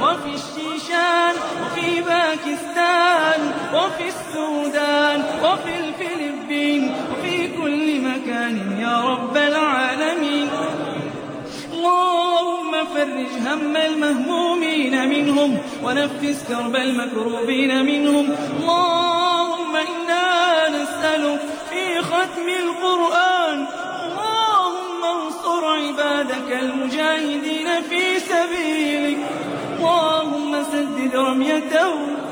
وفي الشيشان وفي باكستان وفي السودان وفي الفلبين وفي كل مكان يا رب العالمين. اللهم فرج هم المهمومين منهم ونفس كرب المكروبين منهم. اللهم إنا نسألك في ختم القرآن اللهم انصر عبادك المجاهدين في سبيلك. اللهم سدد رميتهم